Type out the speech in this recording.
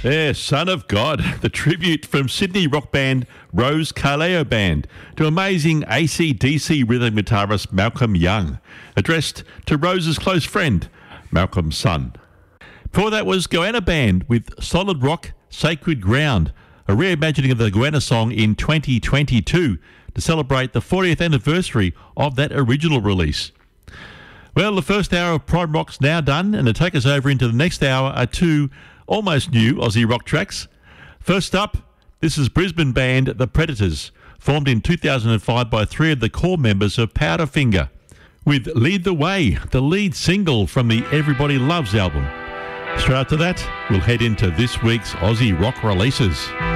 Yeah, Son of God, the tribute from Sydney rock band Rose Kaleo Band to amazing AC/DC rhythm guitarist Malcolm Young, addressed to Rose's close friend, Malcolm's son. Before that was Goanna Band with Solid Rock, Sacred Ground, a reimagining of the Goanna song in 2022 to celebrate the 40th anniversary of that original release. Well, the first hour of Prime Rock's now done, and to take us over into the next hour are two almost new Aussie rock tracks. First up, this is Brisbane band The Predators, formed in 2005 by three of the core members of Powderfinger, with Lead the Way, the lead single from the Everybody Loves album. Straight after that, we'll head into this week's Aussie rock releases.